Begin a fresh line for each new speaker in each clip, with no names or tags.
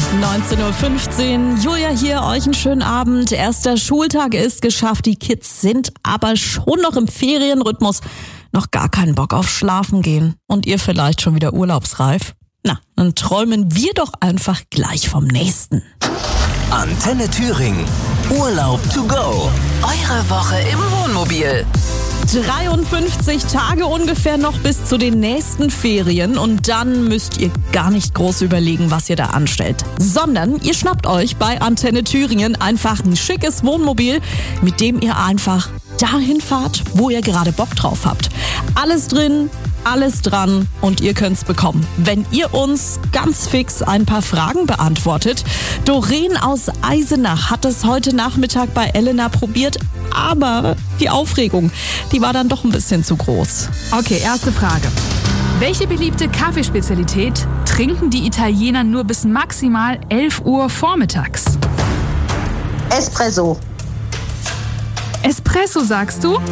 19:15 Uhr. Julia hier, euch einen schönen Abend. Erster Schultag ist geschafft. Die Kids sind aber schon noch im Ferienrhythmus. Noch gar keinen Bock auf Schlafen gehen. Und ihr vielleicht schon wieder urlaubsreif? Na, dann träumen wir doch einfach gleich vom nächsten.
Antenne Thüringen. Urlaub to go.
Eure Woche im Wohnmobil.
53 Tage ungefähr noch bis zu den nächsten Ferien und dann müsst ihr gar nicht groß überlegen, was ihr da anstellt, sondern ihr schnappt euch bei Antenne Thüringen einfach ein schickes Wohnmobil, mit dem ihr einfach dahin fahrt, wo ihr gerade Bock drauf habt. Alles drin, alles dran und ihr könnt's bekommen, wenn ihr uns ganz fix ein paar Fragen beantwortet. Doreen aus Eisenach hat es heute Nachmittag bei Elena probiert, aber die Aufregung, die war dann doch ein bisschen zu groß.
Okay, erste Frage. Welche beliebte Kaffeespezialität trinken die Italiener nur bis maximal 11 Uhr vormittags?
Espresso.
Espresso, sagst du?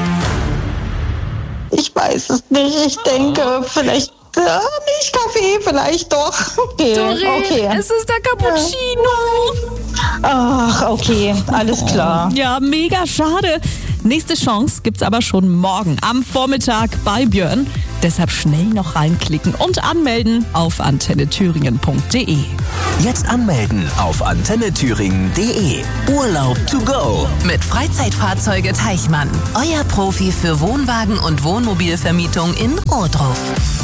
Ich weiß es nicht. Ich denke, vielleicht Milchkaffee, vielleicht doch. Okay,
Doreen,
okay.
es ist der Cappuccino.
Ach, okay, alles klar.
Ja, mega schade. Nächste Chance gibt's aber schon morgen am Vormittag bei Björn. Deshalb schnell noch reinklicken und anmelden auf antennethüringen.de.
Jetzt anmelden auf antennethüringen.de. Urlaub to go.
Mit Freizeitfahrzeuge Teichmann. Euer Profi für Wohnwagen und Wohnmobilvermietung in Ohrdruf.